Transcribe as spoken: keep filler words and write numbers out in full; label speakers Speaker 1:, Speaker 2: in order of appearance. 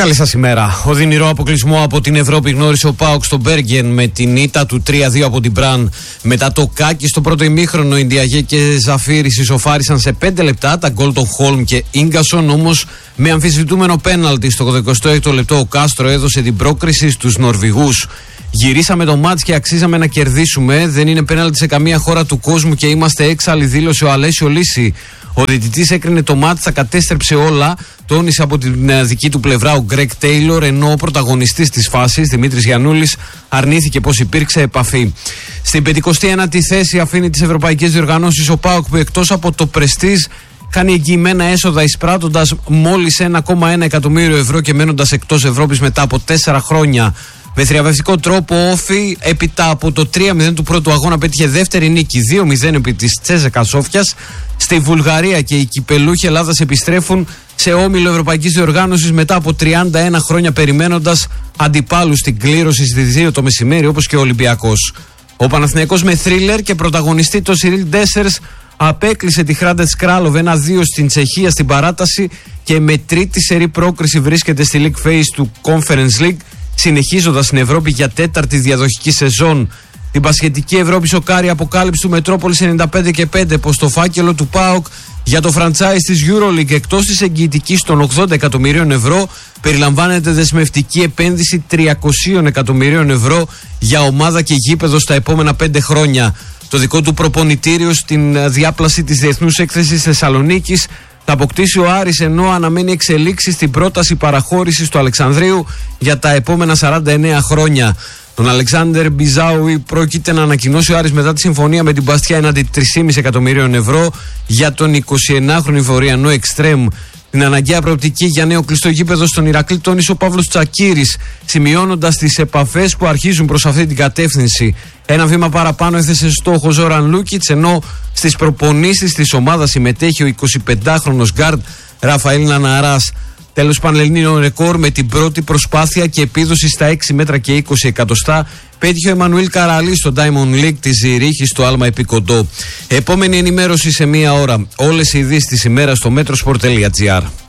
Speaker 1: Καλή σας ημέρα. Οδυνηρό αποκλεισμό από την Ευρώπη γνώρισε ο ΠΑΟΚ στο Μπέργεν με την ήττα του τρία δύο από την Μπραν. Μετά το κάκι στο πρώτο ημίχρονο, Ιντιαγέ και Ζαφίρι ισοφάρισαν σε πέντε λεπτά τα γκολ των Χόλμ και Ίγκασον. Όμως με αμφισβητούμενο πέναλτι στο ογδοηκοστό έκτο λεπτό, ο Κάστρο έδωσε την πρόκριση στους Νορβηγούς. Γυρίσαμε το μάτς και αξίζαμε να κερδίσουμε. Δεν είναι πέναλτι σε καμία χώρα του κόσμου και είμαστε έξαλλοι, δήλωσε ο Αλέσιο Λύση. Ο διαιτητής έκρινε το μάτς, τα κατέστρεψε όλα. Τόνισε από την δική του πλευρά ο Γκρέγκ Τέιλορ, ενώ ο πρωταγωνιστής της φάσης, Δημήτρης Γιαννούλης, αρνήθηκε πως υπήρξε επαφή. Στην πενηκοστή ένατη θέση αφήνει τις ευρωπαϊκές διοργανώσεις ο ΠΑΟΚ, που εκτός από το πρεστίζ χάνει εγγυημένα έσοδα εισπράττοντας μόλις ένα κόμμα ένα εκατομμύριο ευρώ και μένοντας εκτός Ευρώπης μετά από τέσσερα χρόνια. Με θριαμβευτικό τρόπο, Όφη, έπειτα από το τρία μηδέν του πρώτου αγώνα, πέτυχε δεύτερη νίκη δύο μηδέν επί της Τσέζεκα Σόφιας. Στη Βουλγαρία και οι κυπελούχοι Ελλάδας επιστρέφουν σε όμιλο Ευρωπαϊκής Διοργάνωσης μετά από τριάντα ένα χρόνια περιμένοντας αντιπάλους στην κλήρωση στις δύο το μεσημέρι, όπως και ο Ολυμπιακός. Ο Παναθηναϊκός με θρίλερ και πρωταγωνιστή το Σιρίλ Ντέσσερς απέκλεισε τη Hrádec Králové ένα δύο στην Τσεχία στην παράταση και με τρίτη σερί πρόκριση βρίσκεται στη League Phase του Conference League, συνεχίζοντας στην Ευρώπη για τέταρτη διαδοχική σεζόν. Την μπασκετική Ευρώπη σοκάρει αποκάλυψη του Μετρόπολης ενενήντα πέντε και πέντε πως το φάκελο του ΠΑΟΚ για το franchise της EuroLeague εκτός της εγγυητικής των ογδόντα εκατομμυρίων ευρώ περιλαμβάνεται δεσμευτική επένδυση τριακόσια εκατομμυρίων ευρώ για ομάδα και γήπεδο στα επόμενα πέντε χρόνια. Το δικό του προπονητήριο στην διάπλαση της Διεθνούς Έκθεσης Θεσσαλονίκης θα αποκτήσει ο Άρης, ενώ αναμένει εξελίξεις στην πρόταση παραχώρησης του Αλεξανδρίου για τα επόμενα σαράντα εννέα χρόνια. Τον Αλεξάνδερ Μπιζάουι πρόκειται να ανακοινώσει ο Άρης μετά τη συμφωνία με την Μπαστιά έναντι τρία κόμμα πέντε εκατομμυρίων ευρώ για τον εικοσιενάχρονο Ivoriανό εξτρέμ. Την αναγκαία προοπτική για νέο κλειστό γήπεδο στον Ηρακλή τόνισε ο Παύλος Τσακίρης, σημειώνοντας τις επαφές που αρχίζουν προς αυτή την κατεύθυνση. Ένα βήμα παραπάνω έθεσε στόχο Ζόραν Λούκιτς, ενώ στις προπονήσεις της ομάδας συμμετέχει ο εικοσιπεντάχρονος γκάρντ Ραφαήλ Ναναράς. Τέλος, πανελληνίων ρεκόρ με την πρώτη προσπάθεια και επίδοση στα έξι μέτρα και είκοσι εκατοστά πέτυχε ο Εμμανουήλ Καραλή στο Diamond League της Ζηρίχης στο Άλμα επί Κοντό. Επόμενη ενημέρωση σε μία ώρα. Όλες οι ειδήσεις της ημέρας στο metrosport τελεία gr.